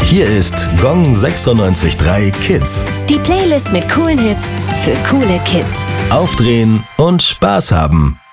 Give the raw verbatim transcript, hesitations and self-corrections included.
Hier ist Gong sechsundneunzig Komma drei Kids. Die Playlist mit coolen Hits für coole Kids. Aufdrehen und Spaß haben.